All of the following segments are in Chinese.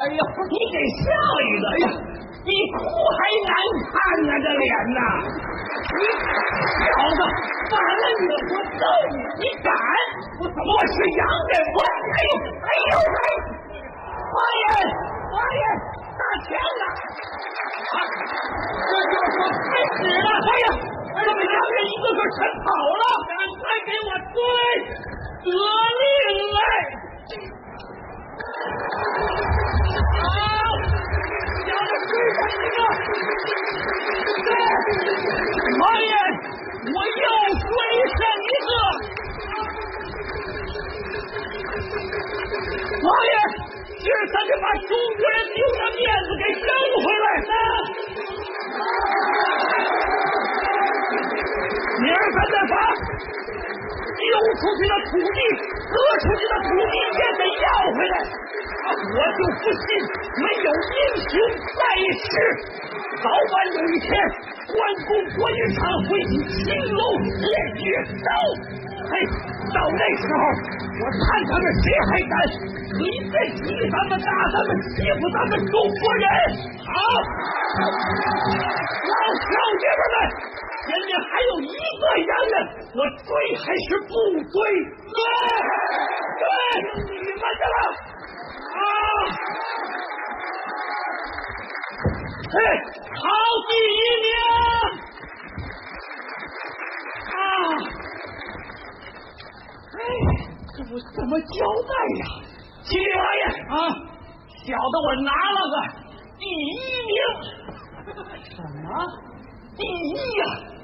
呦，你给笑一个！哎呀，比哭还难看呢，这脸呐！你小子，反了你了！我揍你！你敢？我怎么我是洋人？我哎呦！王爷，大钱了！啊，这就是说开始了！哎呀，这么洋人一个个全跑了，赶快给我追！得令来！好，小子追上一个！对，王爷，我又追上一个！王爷，今儿咱就把中国人丢的面子给争回来！明儿咱再把丢出去的土地、割出去的土地也得要回来！我就不信没有英雄在世，早晚有一天，关公国云长会以青龙偃月刀。嘿，到那时候，我看他们谁还敢随便踢咱们、打咱们、欺负咱们中国人！好，老少爷们们，前面还有一个洋人，我追还是不追？对，你们的了。啊！嘿，好第一名！啊！哎，这我怎么交代呀？秦王爷啊，小的我拿了个第一名。什么？第一呀！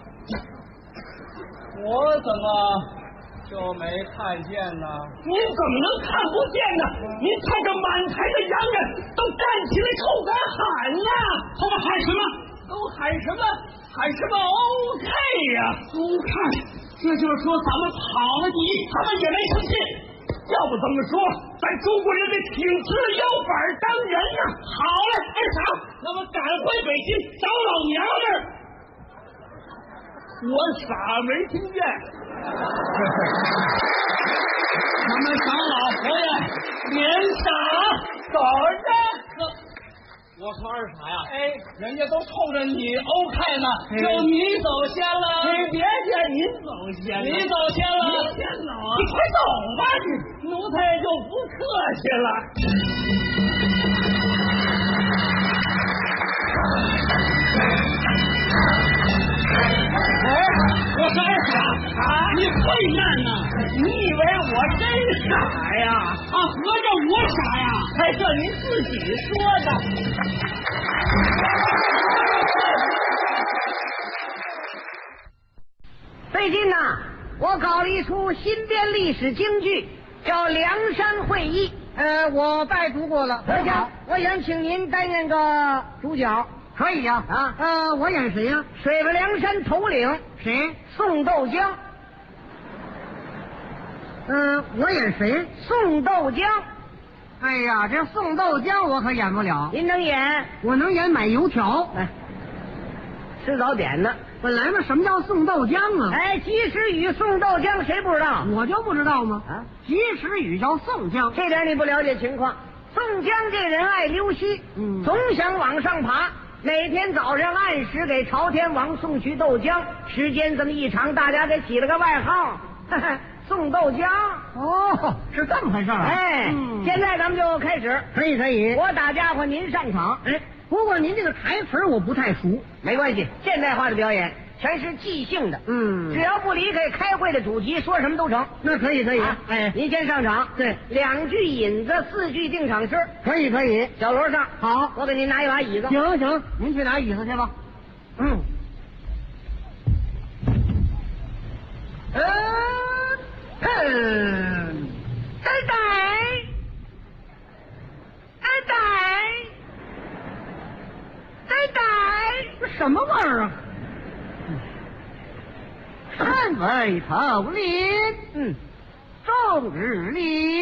我怎么就没看见呢？ 您怎么能看不见呢？您看着满台的洋人都站起来臭敢喊呐！他们喊什么？都喊什么？喊什么 OK 呀？OK， 这就是说咱们跑了第一，他们也没生气。要不怎么说咱中国人得挺直了腰板当人呢？好嘞，二嫂，那么赶回北京找老娘们儿。我傻没听见。咱们找老佛爷连傻走着。 我说二傻呀， 哎， 人家都冲着你 OK 呢，就你走先了。 你别介，您走先了， 你走先了， 你先走啊！你快走吧，你奴才就不客气了。哎，我说二傻啊，你混蛋呢！你以为我真傻呀？啊，合着我傻呀？哎，这您自己说的。 最近呢，我搞了一出新编历史京剧，叫《梁山会议》。我拜读过了。我想请您担任个主角。可以呀。我演谁呀？水泊梁山头领。谁？宋豆浆。我演谁？宋豆浆。哎呀，这宋豆浆我可演不了。您能演？我能演买油条。吃早点呢。本来嘛，什么叫宋豆浆啊？哎，及时雨宋豆浆，谁不知道？我就不知道吗？啊，及时雨叫宋浆，这点你不了解情况。宋江这人爱溜须，总想往上爬。每天早上按时给朝天王送去豆浆，时间这么一长，大家给起了个外号，宋豆浆。哦，是这么回事啊？哎，现在咱们就开始。可以。我打家伙，您上场。哎。不过您这个台词我不太熟，没关系，现代化的表演全是即兴的，只要不离开开会的主题，说什么都成。那可以，哎，您先上场，对，2句引子，4句定场诗，可以。小罗上，好，我给您拿一把椅子。行，您去拿椅子去吧。什么味儿啊？山为头林，众日里。